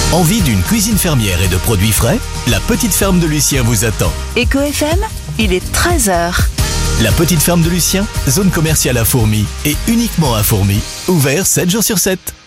Envie d'une cuisine fermière et de produits frais? La petite ferme de Lucien vous attend. Eco FM, il est 13h. La petite ferme de Lucien, zone commerciale à Fourmies et uniquement à Fourmies. Ouvert 7 jours sur 7.